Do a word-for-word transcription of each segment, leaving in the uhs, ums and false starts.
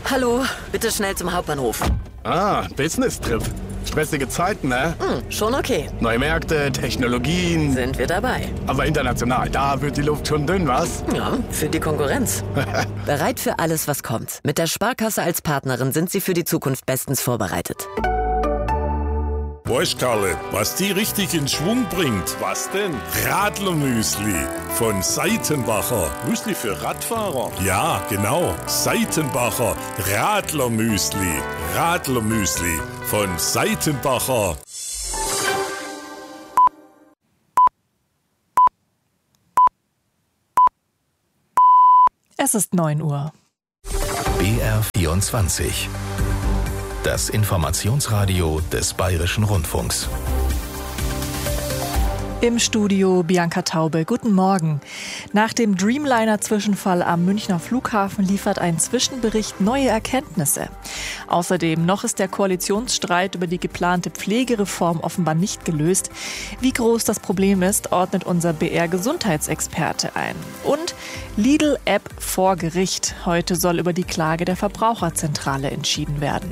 Hallo, bitte schnell zum Hauptbahnhof. Ah, Business-Trip. Stressige Zeiten, ne? Hm, schon okay. Neue Märkte, Technologien. Sind wir dabei. Aber international, da wird die Luft schon dünn, was? Ja, für die Konkurrenz. Bereit für alles, was kommt. Mit der Sparkasse als Partnerin sind Sie für die Zukunft bestens vorbereitet. Weißt, Karle, was die richtig in Schwung bringt? Was denn? Radlermüsli von Seitenbacher. Müsli für Radfahrer? Ja, genau. Seitenbacher Radlermüsli. Radlermüsli von Seitenbacher. Es ist neun Uhr. B R vierundzwanzig. Das Informationsradio des Bayerischen Rundfunks. Im Studio Bianca Taube. Guten Morgen. Nach dem Dreamliner-Zwischenfall am Münchner Flughafen liefert ein Zwischenbericht neue Erkenntnisse. Außerdem noch ist der Koalitionsstreit über die geplante Pflegereform offenbar nicht gelöst. Wie groß das Problem ist, ordnet unser B R-Gesundheitsexperte ein. Und Lidl-App vor Gericht. Heute soll über die Klage der Verbraucherzentrale entschieden werden.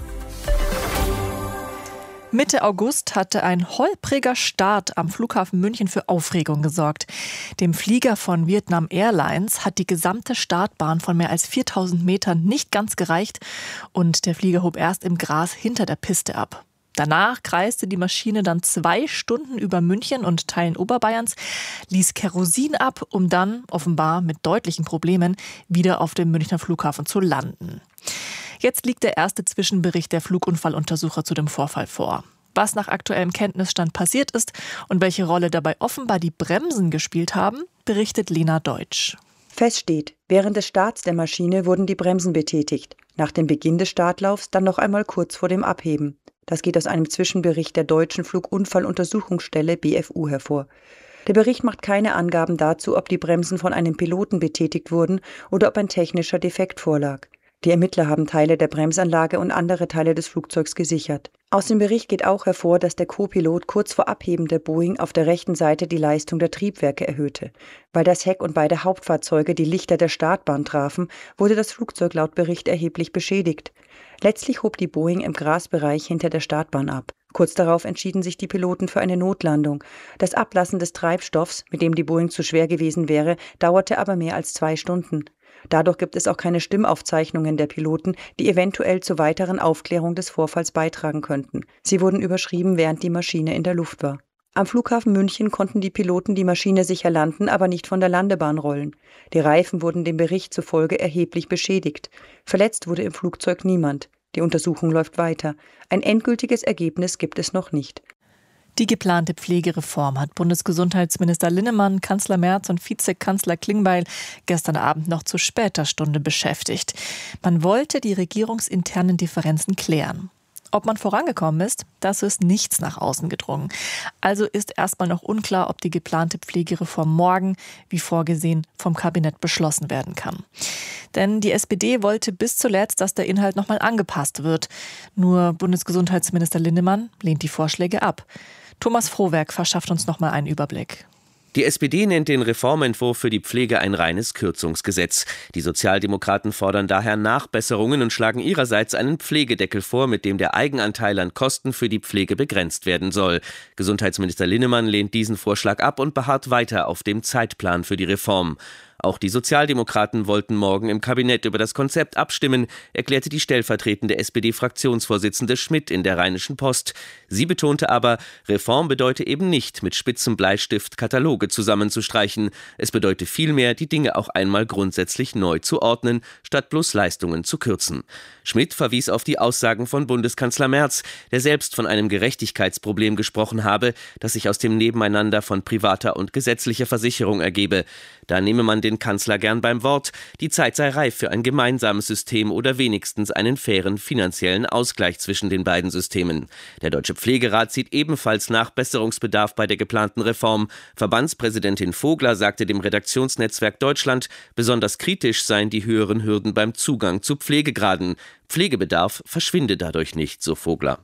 Mitte August hatte ein holpriger Start am Flughafen München für Aufregung gesorgt. Dem Flieger von Vietnam Airlines hat die gesamte Startbahn von mehr als viertausend Metern nicht ganz gereicht und der Flieger hob erst im Gras hinter der Piste ab. Danach kreiste die Maschine dann zwei Stunden über München und Teilen Oberbayerns, ließ Kerosin ab, um dann, offenbar mit deutlichen Problemen, wieder auf dem Münchner Flughafen zu landen. Jetzt liegt der erste Zwischenbericht der Flugunfalluntersucher zu dem Vorfall vor. Was nach aktuellem Kenntnisstand passiert ist und welche Rolle dabei offenbar die Bremsen gespielt haben, berichtet Lena Deutsch. Fest steht, während des Starts der Maschine wurden die Bremsen betätigt. Nach dem Beginn des Startlaufs dann noch einmal kurz vor dem Abheben. Das geht aus einem Zwischenbericht der Deutschen Flugunfalluntersuchungsstelle B F U hervor. Der Bericht macht keine Angaben dazu, ob die Bremsen von einem Piloten betätigt wurden oder ob ein technischer Defekt vorlag. Die Ermittler haben Teile der Bremsanlage und andere Teile des Flugzeugs gesichert. Aus dem Bericht geht auch hervor, dass der Co-Pilot kurz vor Abheben der Boeing auf der rechten Seite die Leistung der Triebwerke erhöhte. Weil das Heck und beide Hauptfahrzeuge die Lichter der Startbahn trafen, wurde das Flugzeug laut Bericht erheblich beschädigt. Letztlich hob die Boeing im Grasbereich hinter der Startbahn ab. Kurz darauf entschieden sich die Piloten für eine Notlandung. Das Ablassen des Treibstoffs, mit dem die Boeing zu schwer gewesen wäre, dauerte aber mehr als zwei Stunden. Dadurch gibt es auch keine Stimmaufzeichnungen der Piloten, die eventuell zur weiteren Aufklärung des Vorfalls beitragen könnten. Sie wurden überschrieben, während die Maschine in der Luft war. Am Flughafen München konnten die Piloten die Maschine sicher landen, aber nicht von der Landebahn rollen. Die Reifen wurden dem Bericht zufolge erheblich beschädigt. Verletzt wurde im Flugzeug niemand. Die Untersuchung läuft weiter. Ein endgültiges Ergebnis gibt es noch nicht. Die geplante Pflegereform hat Bundesgesundheitsminister Linnemann, Kanzler Merz und Vizekanzler Klingbeil gestern Abend noch zu später Stunde beschäftigt. Man wollte die regierungsinternen Differenzen klären. Ob man vorangekommen ist, dazu ist nichts nach außen gedrungen. Also ist erstmal noch unklar, ob die geplante Pflegereform morgen, wie vorgesehen, vom Kabinett beschlossen werden kann. Denn die S P D wollte bis zuletzt, dass der Inhalt nochmal angepasst wird. Nur Bundesgesundheitsminister Linnemann lehnt die Vorschläge ab. Thomas Frohwerk verschafft uns nochmal einen Überblick. Die S P D nennt den Reformentwurf für die Pflege ein reines Kürzungsgesetz. Die Sozialdemokraten fordern daher Nachbesserungen und schlagen ihrerseits einen Pflegedeckel vor, mit dem der Eigenanteil an Kosten für die Pflege begrenzt werden soll. Gesundheitsminister Linnemann lehnt diesen Vorschlag ab und beharrt weiter auf dem Zeitplan für die Reform. Auch die Sozialdemokraten wollten morgen im Kabinett über das Konzept abstimmen, erklärte die stellvertretende S P D-Fraktionsvorsitzende Schmidt in der Rheinischen Post. Sie betonte aber, Reform bedeute eben nicht, mit spitzem Bleistift Kataloge zusammenzustreichen. Es bedeute vielmehr, die Dinge auch einmal grundsätzlich neu zu ordnen, statt bloß Leistungen zu kürzen. Schmidt verwies auf die Aussagen von Bundeskanzler Merz, der selbst von einem Gerechtigkeitsproblem gesprochen habe, das sich aus dem Nebeneinander von privater und gesetzlicher Versicherung ergebe. Da nehme man den Kanzler gern beim Wort. Die Zeit sei reif für ein gemeinsames System oder wenigstens einen fairen finanziellen Ausgleich zwischen den beiden Systemen. Der Deutsche Pflegerat sieht ebenfalls Nachbesserungsbedarf bei der geplanten Reform. Verbandspräsidentin Vogler sagte dem Redaktionsnetzwerk Deutschland, besonders kritisch seien die höheren Hürden beim Zugang zu Pflegegraden. Pflegebedarf verschwinde dadurch nicht, so Vogler.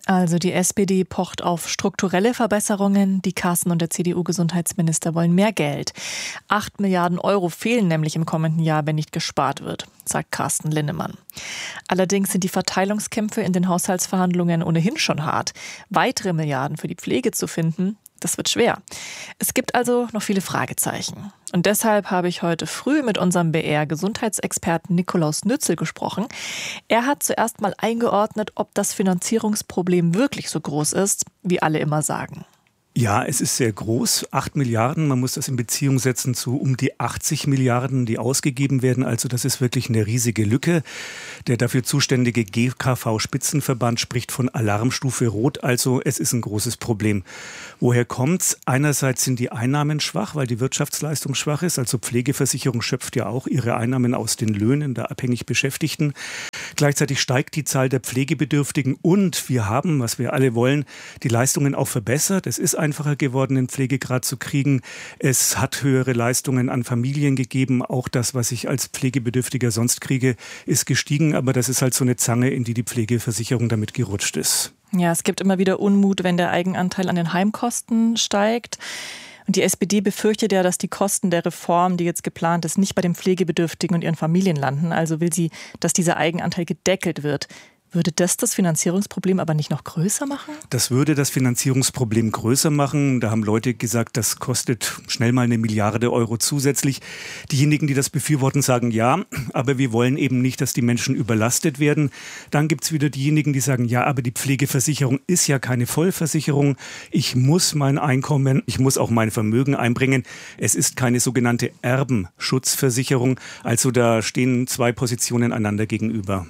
Also die S P D pocht auf strukturelle Verbesserungen. Die Kassen und der C D U-Gesundheitsminister wollen mehr Geld. Acht Milliarden Euro fehlen nämlich im kommenden Jahr, wenn nicht gespart wird, sagt Carsten Linnemann. Allerdings sind die Verteilungskämpfe in den Haushaltsverhandlungen ohnehin schon hart. Weitere Milliarden für die Pflege zu finden, das wird schwer. Es gibt also noch viele Fragezeichen. Und deshalb habe ich heute früh mit unserem B R-Gesundheitsexperten Nikolaus Nützel gesprochen. Er hat zuerst mal eingeordnet, ob das Finanzierungsproblem wirklich so groß ist, wie alle immer sagen. Ja, es ist sehr groß. Acht Milliarden, man muss das in Beziehung setzen zu um die achtzig Milliarden, die ausgegeben werden. Also das ist wirklich eine riesige Lücke. Der dafür zuständige G K V-Spitzenverband spricht von Alarmstufe Rot. Also es ist ein großes Problem. Woher kommt's? Einerseits sind die Einnahmen schwach, weil die Wirtschaftsleistung schwach ist. Also Pflegeversicherung schöpft ja auch ihre Einnahmen aus den Löhnen der abhängig Beschäftigten. Gleichzeitig steigt die Zahl der Pflegebedürftigen und wir haben, was wir alle wollen, die Leistungen auch verbessert. Es ist einfacher geworden, den Pflegegrad zu kriegen. Es hat höhere Leistungen an Familien gegeben. Auch das, was ich als Pflegebedürftiger sonst kriege, ist gestiegen. Aber das ist halt so eine Zange, in die die Pflegeversicherung damit gerutscht ist. Ja, es gibt immer wieder Unmut, wenn der Eigenanteil an den Heimkosten steigt. Und die S P D befürchtet ja, dass die Kosten der Reform, die jetzt geplant ist, nicht bei den Pflegebedürftigen und ihren Familien landen. Also will sie, dass dieser Eigenanteil gedeckelt wird. Würde das das Finanzierungsproblem aber nicht noch größer machen? Das würde das Finanzierungsproblem größer machen. Da haben Leute gesagt, das kostet schnell mal eine Milliarde Euro zusätzlich. Diejenigen, die das befürworten, sagen ja, aber wir wollen eben nicht, dass die Menschen überlastet werden. Dann gibt es wieder diejenigen, die sagen, ja, aber die Pflegeversicherung ist ja keine Vollversicherung. Ich muss mein Einkommen, ich muss auch mein Vermögen einbringen. Es ist keine sogenannte Erbenschutzversicherung. Also da stehen zwei Positionen einander gegenüber.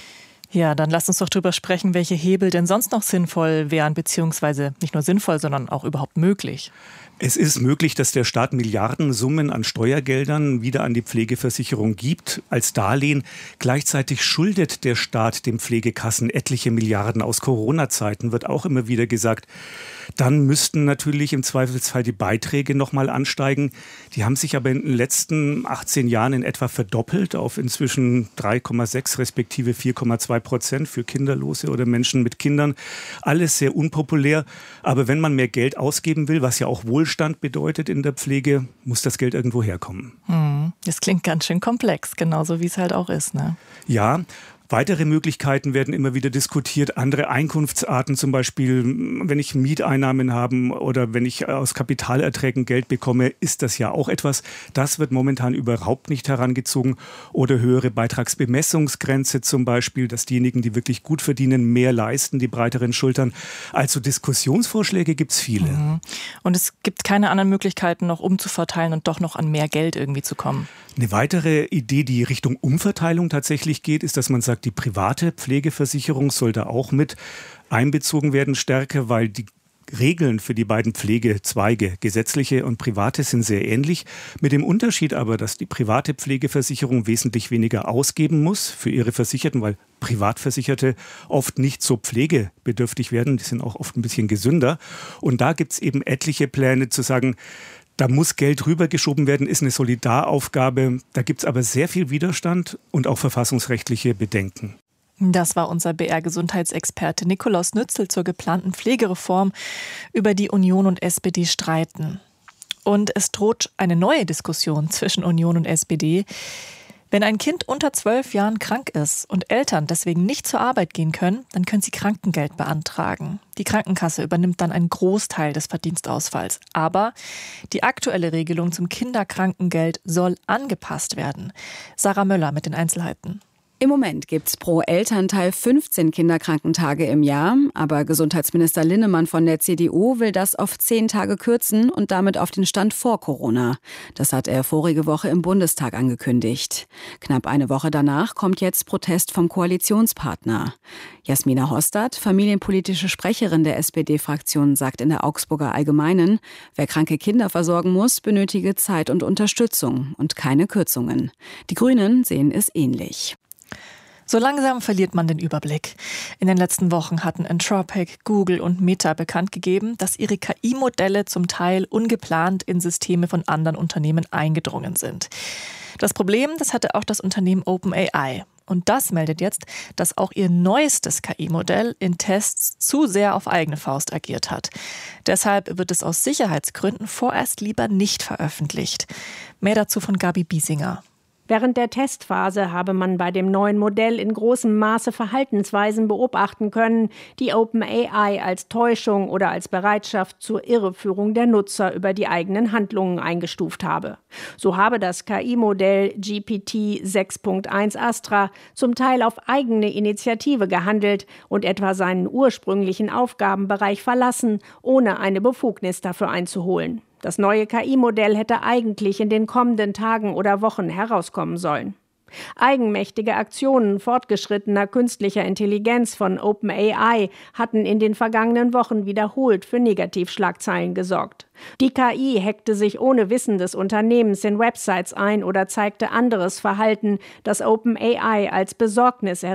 Ja, dann lasst uns doch drüber sprechen, welche Hebel denn sonst noch sinnvoll wären, beziehungsweise nicht nur sinnvoll, sondern auch überhaupt möglich. Es ist möglich, dass der Staat Milliardensummen an Steuergeldern wieder an die Pflegeversicherung gibt als Darlehen. Gleichzeitig schuldet der Staat den Pflegekassen etliche Milliarden. Aus Corona-Zeiten wird auch immer wieder gesagt. Dann müssten natürlich im Zweifelsfall die Beiträge nochmal ansteigen. Die haben sich aber in den letzten achtzehn Jahren in etwa verdoppelt auf inzwischen drei Komma sechs respektive vier Komma zwei Prozent für Kinderlose oder Menschen mit Kindern. Alles sehr unpopulär. Aber wenn man mehr Geld ausgeben will, was ja auch Wohlstand bedeutet in der Pflege, muss das Geld irgendwo herkommen. Hm, das klingt ganz schön komplex, genauso wie es halt auch ist, ne? Ja. Weitere Möglichkeiten werden immer wieder diskutiert, andere Einkunftsarten, zum Beispiel, wenn ich Mieteinnahmen habe oder wenn ich aus Kapitalerträgen Geld bekomme, ist das ja auch etwas. Das wird momentan überhaupt nicht herangezogen. Oder höhere Beitragsbemessungsgrenze zum Beispiel, dass diejenigen, die wirklich gut verdienen, mehr leisten, die breiteren Schultern. Also Diskussionsvorschläge gibt es viele. Mhm. Und es gibt keine anderen Möglichkeiten, noch umzuverteilen und doch noch an mehr Geld irgendwie zu kommen. Eine weitere Idee, die Richtung Umverteilung tatsächlich geht, ist, dass man sagt, die private Pflegeversicherung soll da auch mit einbezogen werden stärker, weil die Regeln für die beiden Pflegezweige, gesetzliche und private, sind sehr ähnlich. Mit dem Unterschied aber, dass die private Pflegeversicherung wesentlich weniger ausgeben muss für ihre Versicherten, weil Privatversicherte oft nicht so pflegebedürftig werden. Die sind auch oft ein bisschen gesünder. Und da gibt es eben etliche Pläne zu sagen, da muss Geld rübergeschoben werden, ist eine Solidaraufgabe. Da gibt es aber sehr viel Widerstand und auch verfassungsrechtliche Bedenken. Das war unser B R-Gesundheitsexperte Nikolaus Nützel zur geplanten Pflegereform, über die Union und S P D streiten. Und es droht eine neue Diskussion zwischen Union und S P D. Wenn ein Kind unter zwölf Jahren krank ist und Eltern deswegen nicht zur Arbeit gehen können, dann können sie Krankengeld beantragen. Die Krankenkasse übernimmt dann einen Großteil des Verdienstausfalls. Aber die aktuelle Regelung zum Kinderkrankengeld soll angepasst werden. Sarah Möller mit den Einzelheiten. Im Moment gibt es pro Elternteil fünfzehn Kinderkrankentage im Jahr. Aber Gesundheitsminister Linnemann von der C D U will das auf zehn Tage kürzen und damit auf den Stand vor Corona. Das hat er vorige Woche im Bundestag angekündigt. Knapp eine Woche danach kommt jetzt Protest vom Koalitionspartner. Jasmina Hostad, familienpolitische Sprecherin der S P D-Fraktion, sagt in der Augsburger Allgemeinen, wer kranke Kinder versorgen muss, benötige Zeit und Unterstützung und keine Kürzungen. Die Grünen sehen es ähnlich. So langsam verliert man den Überblick. In den letzten Wochen hatten Anthropic, Google und Meta bekannt gegeben, dass ihre K I-Modelle zum Teil ungeplant in Systeme von anderen Unternehmen eingedrungen sind. Das Problem, das hatte auch das Unternehmen OpenAI. Und das meldet jetzt, dass auch ihr neuestes K I-Modell in Tests zu sehr auf eigene Faust agiert hat. Deshalb wird es aus Sicherheitsgründen vorerst lieber nicht veröffentlicht. Mehr dazu von Gabi Biesinger. Während der Testphase habe man bei dem neuen Modell in großem Maße Verhaltensweisen beobachten können, die OpenAI als Täuschung oder als Bereitschaft zur Irreführung der Nutzer über die eigenen Handlungen eingestuft habe. So habe das K I-Modell G P T sechs Punkt eins Astra zum Teil auf eigene Initiative gehandelt und etwa seinen ursprünglichen Aufgabenbereich verlassen, ohne eine Befugnis dafür einzuholen. Das neue K I-Modell hätte eigentlich in den kommenden Tagen oder Wochen herauskommen sollen. Eigenmächtige Aktionen fortgeschrittener künstlicher Intelligenz von OpenAI hatten in den vergangenen Wochen wiederholt für Negativschlagzeilen gesorgt. Die K I hackte sich ohne Wissen des Unternehmens in Websites ein oder zeigte anderes Verhalten, das OpenAI als besorgniserregend